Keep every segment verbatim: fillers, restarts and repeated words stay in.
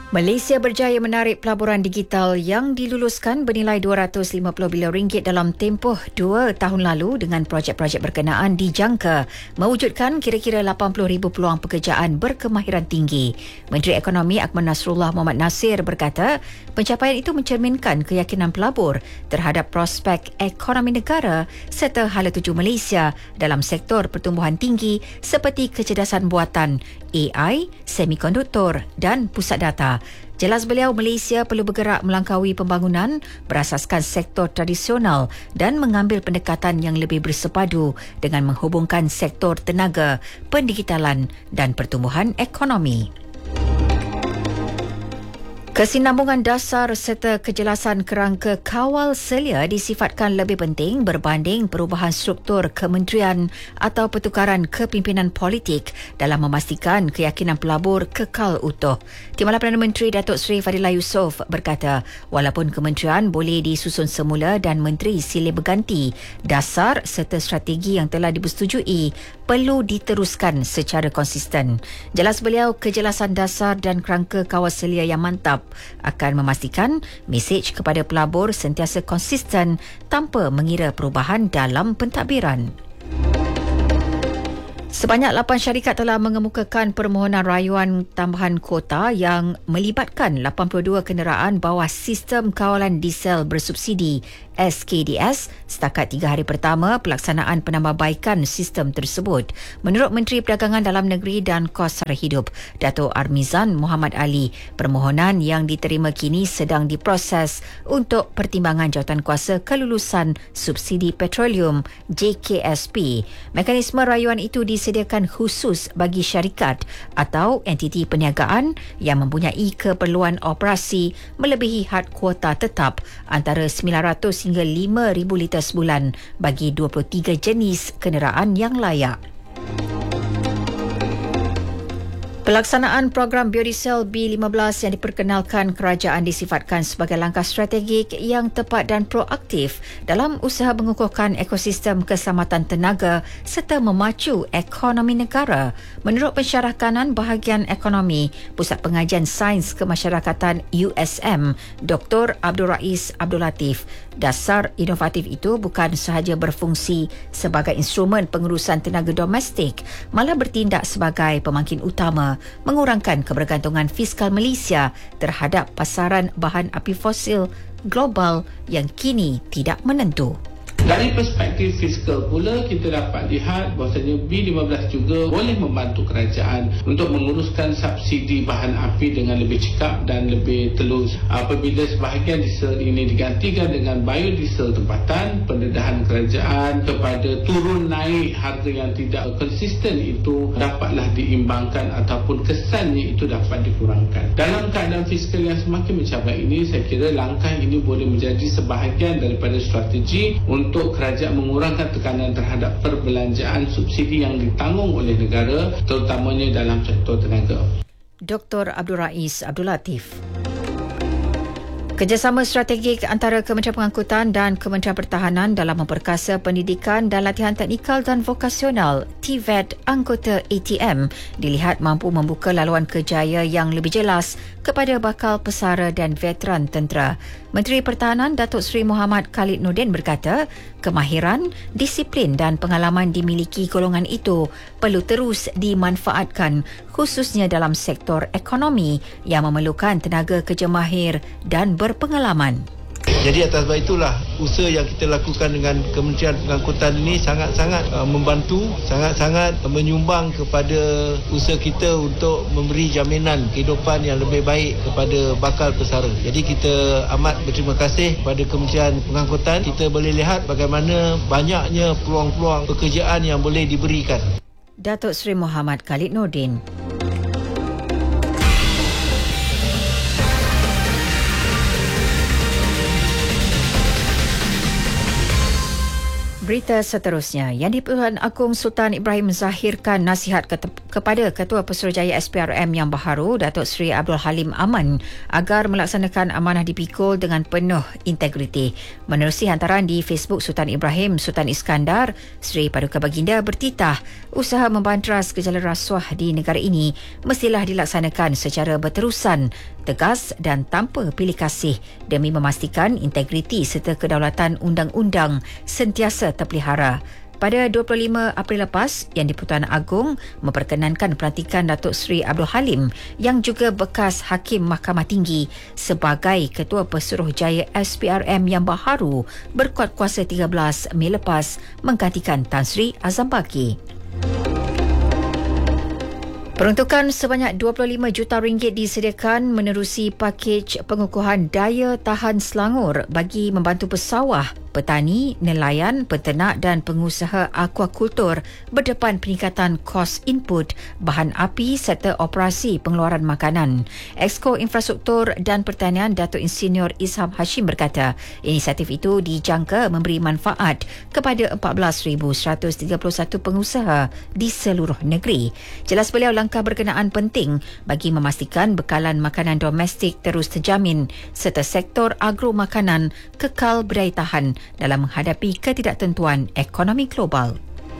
Malaysia berjaya menarik pelaburan digital yang diluluskan bernilai dua ratus lima puluh bilion ringgit dalam tempoh dua tahun lalu dengan projek-projek berkenaan dijangka mewujudkan kira-kira lapan puluh ribu peluang pekerjaan berkemahiran tinggi. Menteri Ekonomi Akmal Nasrullah Mohamad Nasir berkata, pencapaian itu mencerminkan keyakinan pelabur terhadap prospek ekonomi negara serta hala tuju Malaysia dalam sektor pertumbuhan tinggi seperti kecerdasan buatan, A I, semikonduktor dan pusat data. Jelas beliau, Malaysia perlu bergerak melangkaui pembangunan berasaskan sektor tradisional dan mengambil pendekatan yang lebih bersepadu dengan menghubungkan sektor tenaga, pendigitalan dan pertumbuhan ekonomi. Kesinambungan dasar serta kejelasan kerangka kawal selia disifatkan lebih penting berbanding perubahan struktur kementerian atau pertukaran kepimpinan politik dalam memastikan keyakinan pelabur kekal utuh. Timbalan Perdana Menteri Datuk Seri Fadilah Yusof berkata, walaupun kementerian boleh disusun semula dan menteri silih berganti, dasar serta strategi yang telah dipersetujui perlu diteruskan secara konsisten. Jelas beliau, kejelasan dasar dan kerangka kawal selia yang mantap akan memastikan mesej kepada pelabur sentiasa konsisten tanpa mengira perubahan dalam pentadbiran. Sebanyak lapan syarikat telah mengemukakan permohonan rayuan tambahan kuota yang melibatkan lapan puluh dua kenderaan bawah sistem kawalan diesel bersubsidi S K D S setakat tiga hari pertama pelaksanaan penambahbaikan sistem tersebut. Menurut Menteri Perdagangan Dalam Negeri dan Kos Sara Hidup, Dato' Armizan Muhammad Ali, permohonan yang diterima kini sedang diproses untuk pertimbangan Jawatankuasa Kelulusan Subsidi Petroleum J K S P. Mekanisme rayuan itu disediakan khusus bagi syarikat atau entiti perniagaan yang mempunyai keperluan operasi melebihi had kuota tetap antara sembilan ratus hingga lima ribu liter sebulan bagi dua puluh tiga jenis kenderaan yang layak. Pelaksanaan program biodiesel B lima belas yang diperkenalkan kerajaan disifatkan sebagai langkah strategik yang tepat dan proaktif dalam usaha mengukuhkan ekosistem keselamatan tenaga serta memacu ekonomi negara. Menurut pensyarah kanan bahagian ekonomi Pusat Pengajian Sains Kemasyarakatan U S M, Doktor Abdul Rais Abdul Latif, dasar inovatif itu bukan sahaja berfungsi sebagai instrumen pengurusan tenaga domestik, malah bertindak sebagai pemangkin utama mengurangkan kebergantungan fiskal Malaysia terhadap pasaran bahan api fosil global yang kini tidak menentu. Dari perspektif fiskal pula, kita dapat lihat bahawasanya B lima belas juga boleh membantu kerajaan untuk menguruskan subsidi bahan api dengan lebih cekap dan lebih telus. Apabila sebahagian diesel ini digantikan dengan biodiesel tempatan, pendedahan kerajaan kepada turun naik harga yang tidak konsisten itu dapatlah diimbangkan ataupun kesannya itu dapat dikurangkan. Dalam keadaan fiskal yang semakin mencabar ini, saya kira langkah ini boleh menjadi sebahagian daripada strategi untuk untuk kerajaan mengurangkan tekanan terhadap perbelanjaan subsidi yang ditanggung oleh negara, terutamanya dalam sektor tenaga. Doktor Abdul Rais Abdul Latif. Kerjasama strategik antara Kementerian Pengangkutan dan Kementerian Pertahanan dalam memperkasa pendidikan dan latihan teknikal dan vokasional T V E T anggota A T M dilihat mampu membuka laluan kerjaya yang lebih jelas kepada bakal pesara dan veteran tentera. Menteri Pertahanan Datuk Seri Muhammad Khalid Nordin berkata, kemahiran, disiplin dan pengalaman dimiliki golongan itu perlu terus dimanfaatkan khususnya dalam sektor ekonomi yang memerlukan tenaga kerja mahir dan berpengalaman. Jadi atas sebab itulah usaha yang kita lakukan dengan Kementerian Pengangkutan ini sangat-sangat uh, membantu, sangat-sangat menyumbang kepada usaha kita untuk memberi jaminan kehidupan yang lebih baik kepada bakal pesara. Jadi kita amat berterima kasih kepada Kementerian Pengangkutan. Kita boleh lihat bagaimana banyaknya peluang-peluang pekerjaan yang boleh diberikan. Datuk Seri Muhammad Khalid Nordin. Berita seterusnya, Yang di-Pertuan Agong Sultan Ibrahim menzahirkan nasihat kepada Ketua Pesuruhjaya S P R M yang baharu, Datuk Seri Abdul Halim Aman, agar melaksanakan amanah dipikul dengan penuh integriti. Menerusi hantaran di Facebook Sultan Ibrahim Sultan Iskandar, Seri Paduka Baginda bertitah usaha membantras gejala rasuah di negara ini mestilah dilaksanakan secara berterusan, tegas dan tanpa pilih kasih demi memastikan integriti serta kedaulatan undang-undang sentiasa terpelihara. Pada dua puluh lima April lepas, Yang di-Pertuan Agong memperkenankan pelantikan Datuk Seri Abdul Halim yang juga bekas Hakim Mahkamah Tinggi sebagai Ketua Pesuruhjaya S P R M yang baharu berkuat kuasa tiga belas Mei lepas menggantikan Tan Sri Azam Baki. Peruntukan sebanyak dua puluh lima juta ringgit disediakan menerusi pakej pengukuhan daya tahan Selangor bagi membantu pesawah, petani, nelayan, peternak dan pengusaha aquakultur berdepan peningkatan kos input, bahan api serta operasi pengeluaran makanan. Exco Infrastruktur dan Pertanian Datuk Insinyur Isham Hashim berkata, inisiatif itu dijangka memberi manfaat kepada empat belas ribu seratus tiga puluh satu pengusaha di seluruh negeri. Jelas beliau, langkah berkenaan penting bagi memastikan bekalan makanan domestik terus terjamin serta sektor agro makanan kekal berdaya tahan dalam menghadapi ketidaktentuan ekonomi global.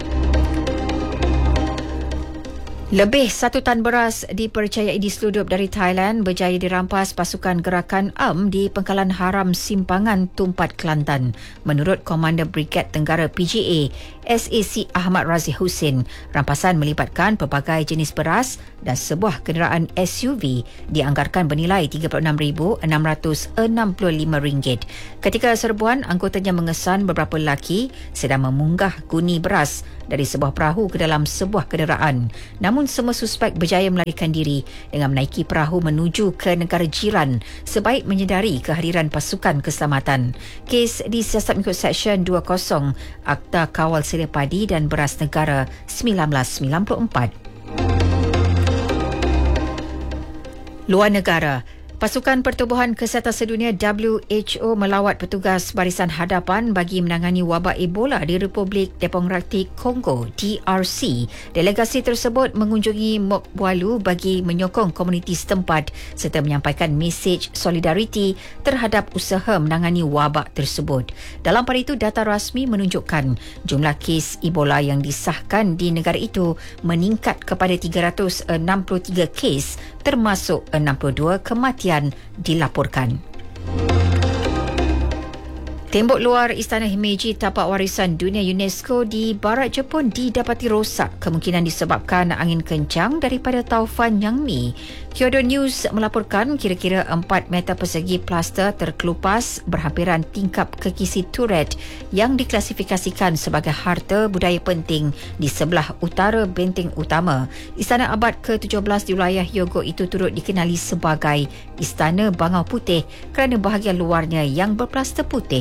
Lebih satu tan beras dipercayai diseludup dari Thailand berjaya dirampas pasukan gerakan A M di Pengkalan Haram Simpangan, Tumpat, Kelantan. Menurut Komander Brigad Tenggara P G A, S A C Ahmad Razi Husin, rampasan melibatkan pelbagai jenis beras dan sebuah kenderaan S U V dianggarkan bernilai tiga puluh enam ribu enam ratus enam puluh lima ringgit. Ketika serbuan, anggotanya mengesan beberapa lelaki sedang memunggah guni beras dari sebuah perahu ke dalam sebuah kenderaan. Namun semua suspek berjaya melarikan diri dengan menaiki perahu menuju ke negara jiran sebaik menyedari kehadiran pasukan keselamatan. Kes disiasat mengikut Seksyen dua puluh Akta Kawal Sedia Padi dan Beras Negara seribu sembilan ratus sembilan puluh empat. Luar negara. Pasukan Pertubuhan Kesihatan Sedunia W H O melawat petugas barisan hadapan bagi menangani wabak Ebola di Republik Demokratik Kongo D R C. Delegasi tersebut mengunjungi Mokwalu bagi menyokong komuniti setempat serta menyampaikan mesej solidariti terhadap usaha menangani wabak tersebut. Dalam pada itu, data rasmi menunjukkan jumlah kes Ebola yang disahkan di negara itu meningkat kepada tiga ratus enam puluh tiga kes, termasuk enam puluh dua kematian dilaporkan. Tembok luar Istana Himeji Tapak Warisan Dunia UNESCO di barat Jepun didapati rosak, kemungkinan disebabkan angin kencang daripada taufan Yangmi. Kyodo News melaporkan kira-kira empat meter persegi plaster terkelupas berhampiran tingkap kekisi turret yang diklasifikasikan sebagai harta budaya penting di sebelah utara benteng utama. Istana abad ke tujuh belas di wilayah Hyogo itu turut dikenali sebagai Istana Bangau Putih kerana bahagian luarnya yang berplaster putih.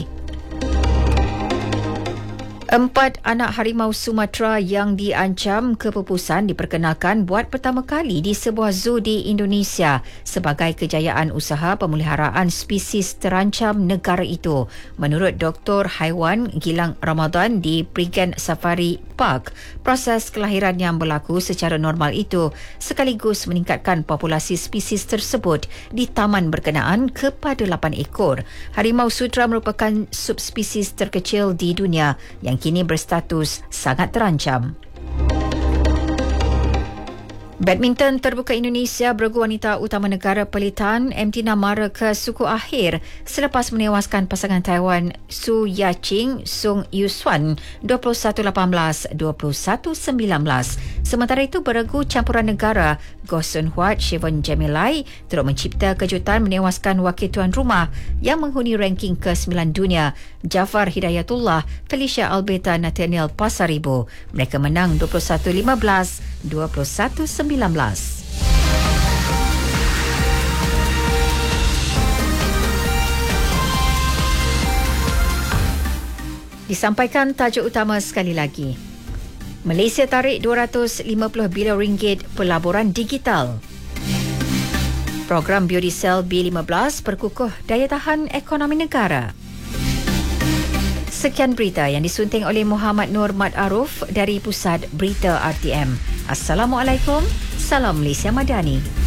Empat anak harimau Sumatera yang diancam kepupusan diperkenalkan buat pertama kali di sebuah zoo di Indonesia sebagai kejayaan usaha pemeliharaan spesies terancam negara itu. Menurut Doktor Haiwan Gilang Ramadan di Prigen Safari Park, proses kelahiran yang berlaku secara normal itu sekaligus meningkatkan populasi spesies tersebut di taman berkenaan kepada lapan ekor. Harimau Sumatera merupakan subspesies terkecil di dunia yang kini berstatus sangat terancam. Badminton terbuka Indonesia bergu wanita utama negara pelitan M T Namara ke suku akhir selepas menewaskan pasangan Taiwan Su Yaqing Sung Yusuan dua puluh satu lapan belas, dua puluh satu sembilan belas. Sementara itu, beregu campuran negara Goh Sun Huat Sivan Jamilai turut mencipta kejutan menewaskan wakil tuan rumah yang menghuni ranking ke sembilan dunia Jafar Hidayatullah Felicia Albeta Nathaniel Pasaribu. Mereka menang dua puluh satu lima belas, dua puluh satu sembilan belas. Disampaikan tajuk utama sekali lagi. Malaysia tarik dua ratus lima puluh bilion ringgit pelaburan digital. Program biodiesel B lima belas perkukuh daya tahan ekonomi negara. Sekian berita yang disunting oleh Muhammad Nur Mat Aruf dari Pusat Berita R T M. Assalamualaikum. Salam Malaysia Madani.